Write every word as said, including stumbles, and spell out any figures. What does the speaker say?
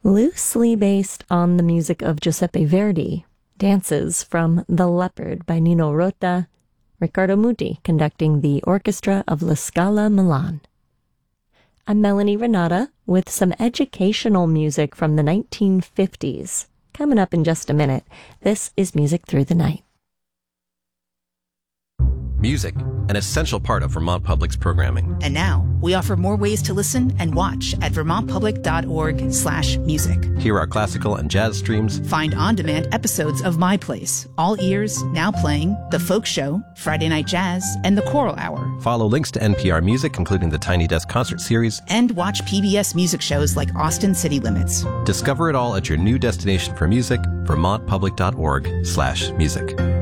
Loosely based on the music of Giuseppe Verdi, Dances from The Leopard by Nino Rota, Riccardo Muti conducting the Orchestra of La Scala Milan. I'm Melanie Renata with some educational music from the nineteen fifties. Coming up in just a minute, this is Music Through the Night. Music, an essential part of Vermont Public's programming. And now, we offer more ways to listen and watch at vermontpublic.org slash music. Hear our classical and jazz streams. Find on-demand episodes of My Place, All Ears, Now Playing, The Folk Show, Friday Night Jazz, and The Choral Hour. Follow links to N P R Music, including the Tiny Desk Concert Series. And watch P B S music shows like Austin City Limits. Discover it all at your new destination for music, vermontpublic.org slash music.